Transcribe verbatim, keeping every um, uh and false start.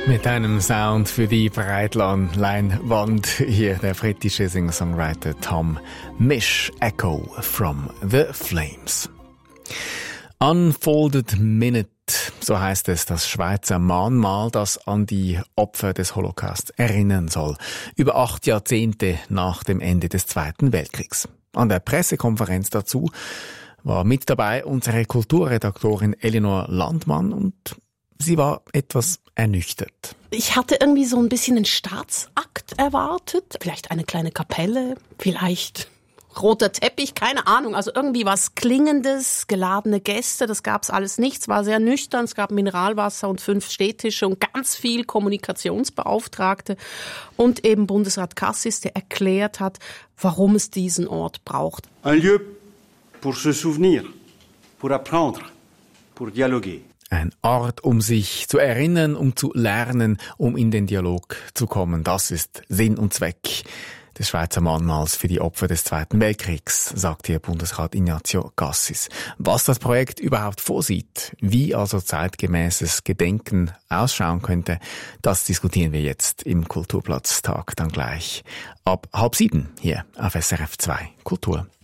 Mit einem Sound für die Breitland-Leinwand hier der britische Singer-Songwriter Tom Misch, Echo from the Flames. Unfolded Minute, so heißt es, das Schweizer Mahnmal, das an die Opfer des Holocaust erinnern soll, über acht Jahrzehnte nach dem Ende des Zweiten Weltkriegs. An der Pressekonferenz dazu war mit dabei unsere Kulturredaktorin Elinor Landmann und sie war etwas ernüchtert. Ich hatte irgendwie so ein bisschen einen Staatsakt erwartet. Vielleicht eine kleine Kapelle, vielleicht roter Teppich, keine Ahnung. Also irgendwie was Klingendes, geladene Gäste, das gab's alles nicht. Es war sehr nüchtern, es gab Mineralwasser und fünf Stehtische und ganz viel Kommunikationsbeauftragte. Und eben Bundesrat Cassis, der erklärt hat, warum es diesen Ort braucht. Un lieu pour se souvenir, pour apprendre, pour dialoguer. Ein Ort, um sich zu erinnern, um zu lernen, um in den Dialog zu kommen. Das ist Sinn und Zweck des Schweizer Mahnmals für die Opfer des Zweiten Weltkriegs, sagt hier Bundesrat Ignazio Cassis. Was das Projekt überhaupt vorsieht, wie also zeitgemäßes Gedenken ausschauen könnte, das diskutieren wir jetzt im Kulturplatztag dann gleich ab halb sieben hier auf S R F zwei Kultur.